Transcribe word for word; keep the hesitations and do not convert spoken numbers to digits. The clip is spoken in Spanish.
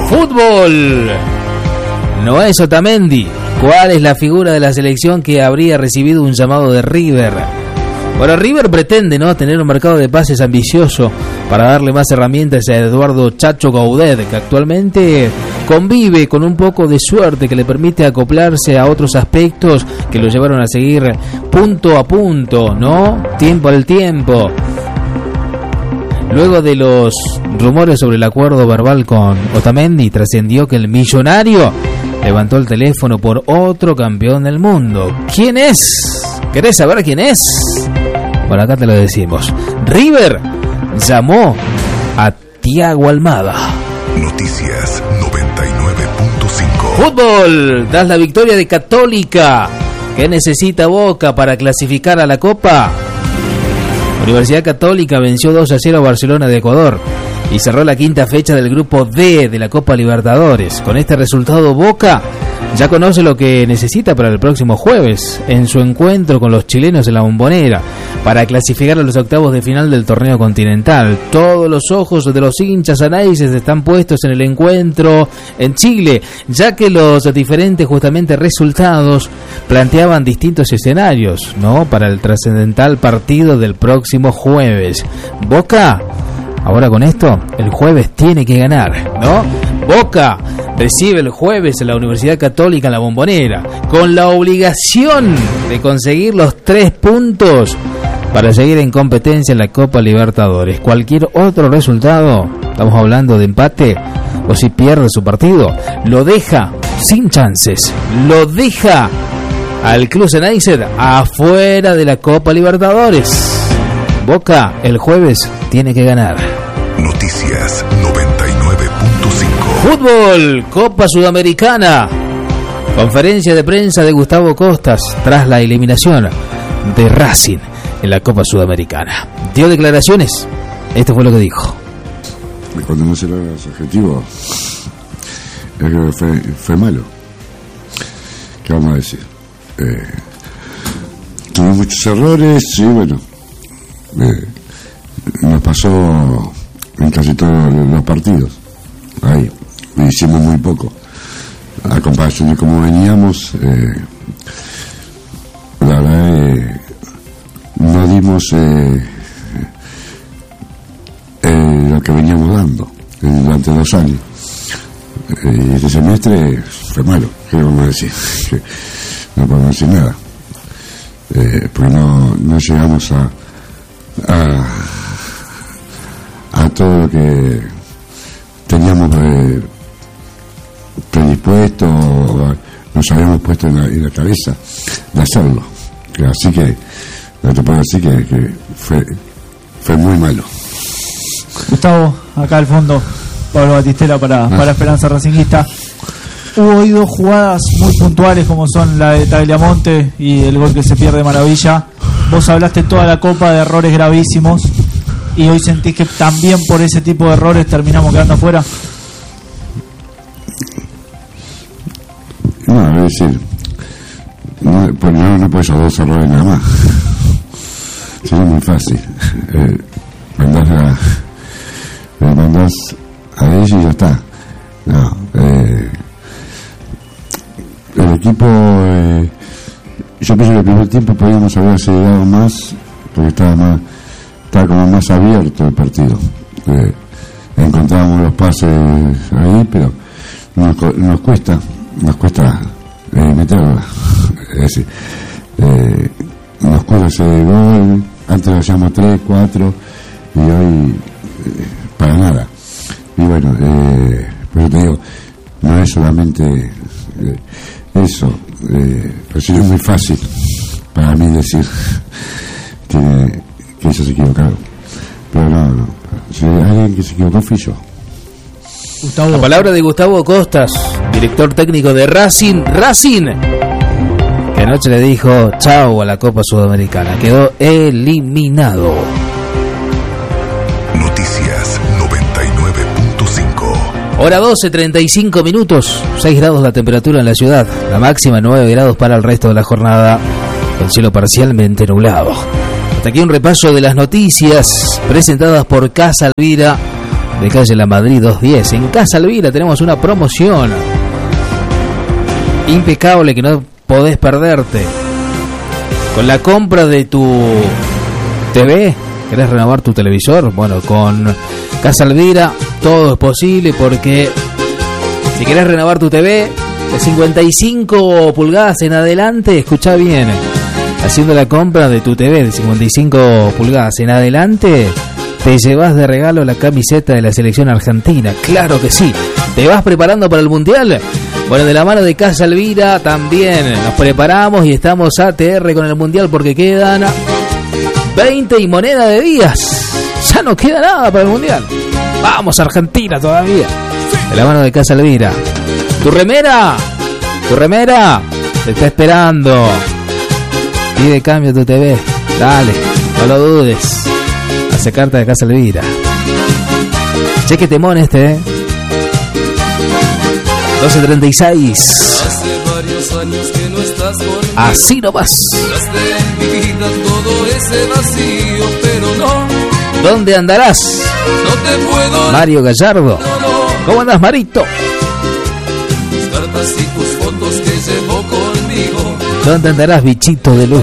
Fútbol. No es Otamendi. ¿Cuál es la figura de la selección que habría recibido un llamado de River? Bueno, River pretende, ¿no?, tener un mercado de pases ambicioso para darle más herramientas a Eduardo Chacho Gaudet, que actualmente convive con un poco de suerte que le permite acoplarse a otros aspectos que lo llevaron a seguir punto a punto, ¿no? Tiempo al tiempo. Luego de los rumores sobre el acuerdo verbal con Otamendi, trascendió que el millonario levantó el teléfono por otro campeón del mundo. ¿Quién es? ¿Querés saber quién es? Bueno, acá te lo decimos. River llamó a Thiago Almada. Noticias noventa y nueve punto cinco. Fútbol. Tras la victoria de Católica, ¿qué necesita Boca para clasificar a la Copa? Universidad Católica venció dos a cero a Barcelona de Ecuador y cerró la quinta fecha del grupo D de la Copa Libertadores. Con este resultado, Boca ya conoce lo que necesita para el próximo jueves en su encuentro con los chilenos en la Bombonera para clasificar a los octavos de final del torneo continental. Todos los ojos de los hinchas análisis están puestos en el encuentro en Chile, ya que los diferentes justamente resultados planteaban distintos escenarios, ¿no?, para el trascendental partido del próximo jueves. Boca, ahora con esto, el jueves tiene que ganar, ¿no? Boca recibe el jueves a la Universidad Católica en la Bombonera, con la obligación de conseguir los tres puntos para seguir en competencia en la Copa Libertadores. Cualquier otro resultado, estamos hablando de empate, o si pierde su partido, lo deja sin chances, lo deja al Club Ceneice afuera de la Copa Libertadores. Boca el jueves tiene que ganar. Noticias noventa y nueve punto cinco. Fútbol, Copa Sudamericana. Conferencia de prensa de Gustavo Costas tras la eliminación de Racing en la Copa Sudamericana. Dio declaraciones. Esto fue lo que dijo. Cuando no se logra los objetivos, es que fue, fue malo. ¿Qué vamos a decir? Eh, tuvimos muchos errores y bueno, eh, nos pasó en casi todos los partidos. Ahí hicimos muy poco a comparación de cómo veníamos. eh, la verdad eh, no dimos eh, eh, lo que veníamos dando eh, durante dos años, eh, y este semestre fue malo. ¿Qué vamos a decir? Que no podemos decir nada, eh, porque no, no llegamos a, a a todo lo que teníamos eh, predispuesto, nos habíamos puesto en la, en la cabeza de hacerlo. Así que no te puedo decir que, que fue, fue muy malo. Gustavo, acá al fondo, Pablo Batistela para, ah. para Esperanza Racinguista. Hubo hoy dos jugadas muy puntuales como son la de Tagliamonte y el gol que se pierde maravilla. Vos hablaste toda la Copa de errores gravísimos y hoy sentís que también por ese tipo de errores terminamos quedando afuera. No, es decir, no, pues no, no puedes hacer dos errores nada más. Sería muy fácil. Eh, mandás a, eh, mandás a ellos y ya está. No, eh, el equipo, eh, yo pienso que el primer tiempo podíamos haber acelerado más porque estaba más, estaba como más abierto el partido. Eh, encontrábamos los pases ahí, pero nos, nos cuesta, nos cuesta eh, meterla. Es decir, eh, nos cuesta ese gol. Antes lo hacíamos tres, cuatro y hoy eh, para nada. Y bueno, eh, pero te digo, no es solamente eh, eso, eh, pero sí es muy fácil para mí decir que, que ellos se equivocaron. Pero no, no. Si hay alguien que se equivocó, fui yo. Gustavo. La palabra de Gustavo Costas, director técnico de Racing. Racing, que anoche le dijo chao a la Copa Sudamericana. Quedó eliminado. Noticias noventa y nueve punto cinco. Hora doce, treinta y cinco minutos. seis grados la temperatura en la ciudad. La máxima nueve grados para el resto de la jornada. El cielo parcialmente nublado. Hasta aquí un repaso de las noticias presentadas por Casa Elvira. de calle La Madrid doscientos diez. En Casa Elvira tenemos una promoción impecable que no podés perderte. Con la compra de tu T V, ¿querés renovar tu televisor? Bueno, con Casa Elvira todo es posible, porque si querés renovar tu T V de cincuenta y cinco pulgadas en adelante, escuchá bien, haciendo la compra de tu T V de cincuenta y cinco pulgadas en adelante, te llevas de regalo la camiseta de la selección argentina. Claro que sí. ¿Te vas preparando para el Mundial? Bueno, de la mano de Casa Elvira también nos preparamos y estamos A T R con el Mundial, porque quedan veinte y moneda de días. Ya no queda nada para el Mundial. Vamos, Argentina todavía. De la mano de Casa Elvira. Tu remera, tu remera te está esperando. Pide cambio tu T V. Dale, no lo dudes. Hace carta de Casa Elvira. Che, que temón este, eh. doce treinta y seis. Hace varios años que no estás conmigo. Así nomás. Dejaste en mi vida todo ese vacío, pero no. ¿Dónde andarás? No te puedo. Mario Gallardo. No, no. ¿Cómo andas, Marito? Tus cartas y tus fotos que llevo conmigo. ¿Dónde andarás, bichito de luz?